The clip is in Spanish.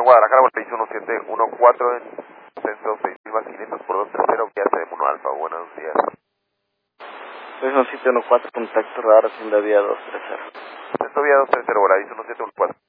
Guadalajara, Volaris 1714 en censo 6500 por 230, vía CDM1 Alfa. Buenos días. 1714, contacto radar, hacienda vía 230. Censo vía 230, Volaris 1714.